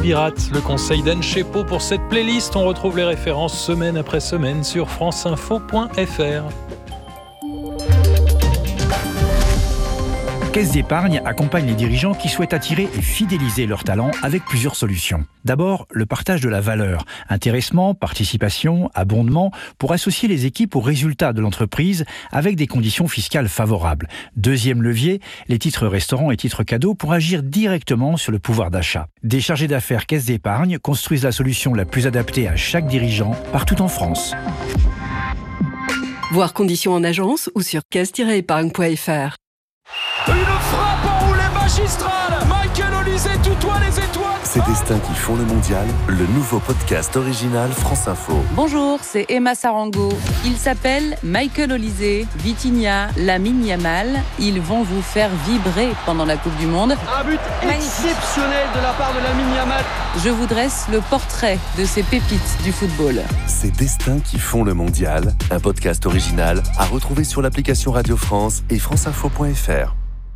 pirate. Le conseil d'Anne Chépot pour cette playlist. On retrouve les références semaine après semaine sur franceinfo.fr. Caisse d'épargne accompagne les dirigeants qui souhaitent attirer et fidéliser leurs talents avec plusieurs solutions. D'abord, le partage de la valeur, intéressement, participation, abondement, pour associer les équipes aux résultats de l'entreprise avec des conditions fiscales favorables. Deuxième levier, les titres restaurants et titres cadeaux pour agir directement sur le pouvoir d'achat. Des chargés d'affaires Caisse d'épargne construisent la solution la plus adaptée à chaque dirigeant partout en France. Voir conditions en agence ou sur caisse-épargne.fr. Une frappe enroulée magistrale. Michael Olise tutoie les étoiles. Ces destins qui font le mondial, le nouveau podcast original France Info. Bonjour, c'est Emma Sarango. Il s'appelle Michael Olise, Vitinha, Lamine Yamal. Ils vont vous faire vibrer pendant la Coupe du Monde. Un but exceptionnel de la part de Lamine Yamal. Je vous dresse le portrait de ces pépites du football. Ces destins qui font le mondial, un podcast original à retrouver sur l'application Radio France et franceinfo.fr.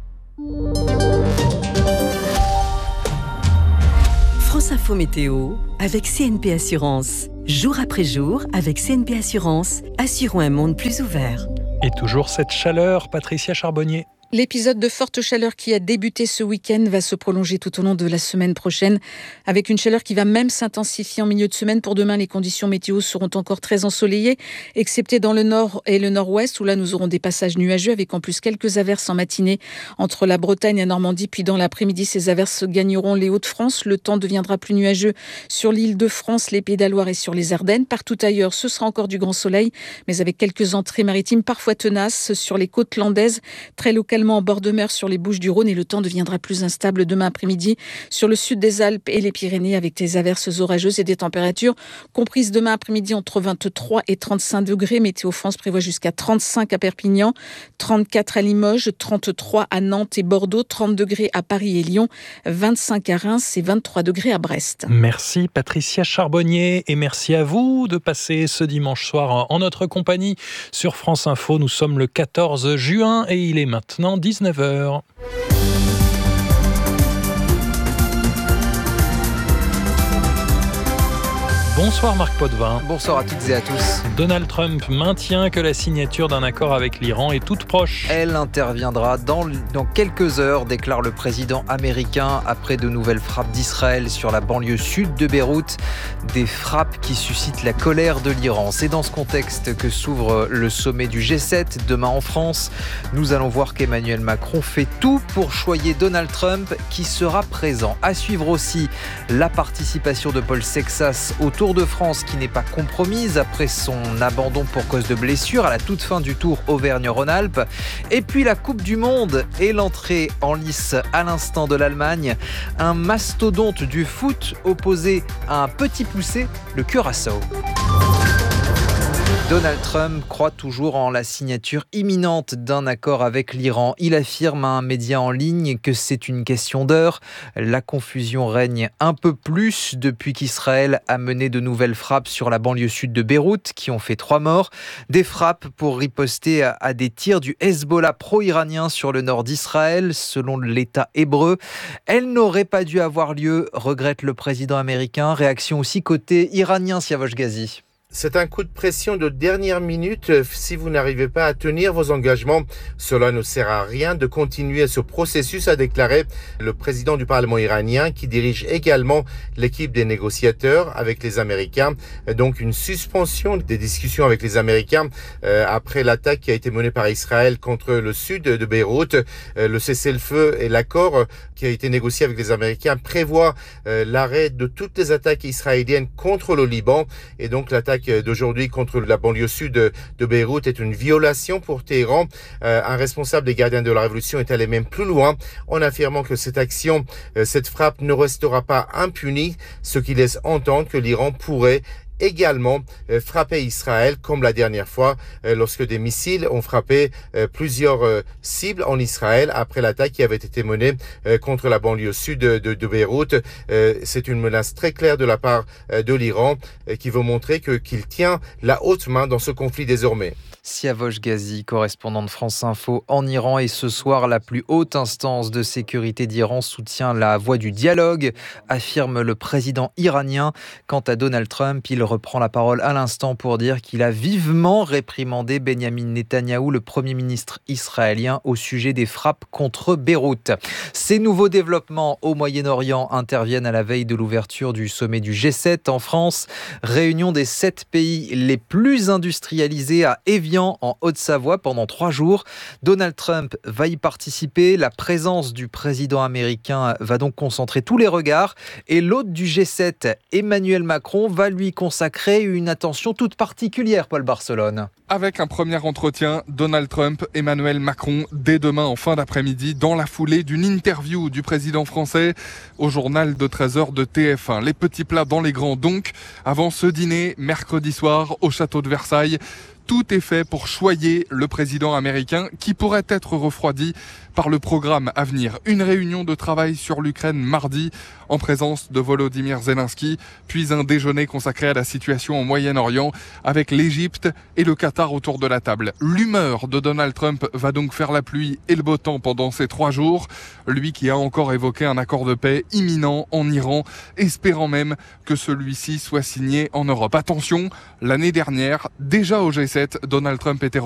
France Info Météo avec CNP Assurance. Jour après jour, avec CNP Assurance, assurons un monde plus ouvert. Et toujours cette chaleur, Patricia Charbonnier. L'épisode de forte chaleur qui a débuté ce week-end va se prolonger tout au long de la semaine prochaine, avec une chaleur qui va même s'intensifier en milieu de semaine. Pour demain, les conditions météo seront encore très ensoleillées, excepté dans le nord et le nord-ouest, où là nous aurons des passages nuageux, avec en plus quelques averses en matinée entre la Bretagne et la Normandie. Puis dans l'après-midi, ces averses gagneront les Hauts-de-France. Le temps deviendra plus nuageux sur l'île de France, les Pays de la Loire et sur les Ardennes. Partout ailleurs, ce sera encore du grand soleil, mais avec quelques entrées maritimes parfois tenaces sur les côtes landaises, très localement en bord de mer sur les Bouches-du-Rhône, et le temps deviendra plus instable demain après-midi sur le sud des Alpes et les Pyrénées, avec des averses orageuses et des températures comprises demain après-midi entre 23 et 35 degrés. Météo France prévoit jusqu'à 35 à Perpignan, 34 à Limoges, 33 à Nantes et Bordeaux, 30 degrés à Paris et Lyon, 25 à Reims et 23 degrés à Brest. Merci Patricia Charbonnier et merci à vous de passer ce dimanche soir en notre compagnie sur France Info. Nous sommes le 14 juin et il est maintenant 19h. Bonsoir Marc Potvin. Bonsoir à toutes et à tous. Donald Trump maintient que la signature d'un accord avec l'Iran est toute proche. Elle interviendra dans quelques heures, déclare le président américain, après de nouvelles frappes d'Israël sur la banlieue sud de Beyrouth. Des frappes qui suscitent la colère de l'Iran. C'est dans ce contexte que s'ouvre le sommet du G7 demain en France. Nous allons voir qu'Emmanuel Macron fait tout pour choyer Donald Trump, qui sera présent. À suivre aussi la participation de Paul Sexas au Tour de France, qui n'est pas compromise après son abandon pour cause de blessure à la toute fin du Tour Auvergne-Rhône-Alpes. Et puis la Coupe du Monde et l'entrée en lice à l'instant de l'Allemagne. Un mastodonte du foot opposé à un petit poussé, le Curaçao. Donald Trump croit toujours en la signature imminente d'un accord avec l'Iran. Il affirme à un média en ligne que c'est une question d'heure. La confusion règne un peu plus depuis qu'Israël a mené de nouvelles frappes sur la banlieue sud de Beyrouth, qui ont fait 3 morts. Des frappes pour riposter à des tirs du Hezbollah pro-iranien sur le nord d'Israël, selon l'État hébreu. Elles n'auraient pas dû avoir lieu, regrette le président américain. Réaction aussi côté iranien, Siavosh Ghazi. C'est un coup de pression de dernière minute. Si vous n'arrivez pas à tenir vos engagements, cela ne sert à rien de continuer ce processus, a déclaré le président du Parlement iranien, qui dirige également l'équipe des négociateurs avec les Américains. Donc une suspension des discussions avec les Américains après l'attaque qui a été menée par Israël contre le sud de Beyrouth. Le cessez-le-feu et l'accord qui a été négocié avec les Américains prévoit l'arrêt de toutes les attaques israéliennes contre le Liban, et donc l'attaque d'aujourd'hui contre la banlieue sud de Beyrouth est une violation pour Téhéran. Un responsable des gardiens de la révolution est allé même plus loin en affirmant que cette action, cette frappe ne restera pas impunie, ce qui laisse entendre que l'Iran pourrait également frapper Israël comme la dernière fois lorsque des missiles ont frappé plusieurs cibles en Israël après l'attaque qui avait été menée contre la banlieue sud de Beyrouth. C'est une menace très claire de la part de l'Iran qui veut montrer qu'il tient la haute main dans ce conflit désormais. Siavosh Ghazi, correspondant de France Info en Iran. Et ce soir, la plus haute instance de sécurité d'Iran soutient la voie du dialogue, affirme le président iranien. Quant à Donald Trump, il reprend la parole à l'instant pour dire qu'il a vivement réprimandé Benyamin Netanyahou, le premier ministre israélien, au sujet des frappes contre Beyrouth. Ces nouveaux développements au Moyen-Orient interviennent à la veille de l'ouverture du sommet du G7 en France. Réunion des 7 pays les plus industrialisés à Évian, en Haute-Savoie, pendant 3 jours. Donald Trump va y participer. La présence du président américain va donc concentrer tous les regards. Et l'hôte du G7, Emmanuel Macron, va lui consacrer une attention toute particulière, Paul Barcelone. Avec un premier entretien, Donald Trump, Emmanuel Macron, dès demain en fin d'après-midi, dans la foulée d'une interview du président français au journal de 13h de TF1. Les petits plats dans les grands donc, avant ce dîner, mercredi soir, au château de Versailles. Tout est fait pour choyer le président américain qui pourrait être refroidi par le programme à venir. Une réunion de travail sur l'Ukraine mardi en présence de Volodymyr Zelensky, puis un déjeuner consacré à la situation au Moyen-Orient avec l'Égypte et le Qatar autour de la table. L'humeur de Donald Trump va donc faire la pluie et le beau temps pendant ces 3 jours. Lui qui a encore évoqué un accord de paix imminent en Iran, espérant même que celui-ci soit signé en Europe. Attention, l'année dernière, déjà au G7, Donald Trump était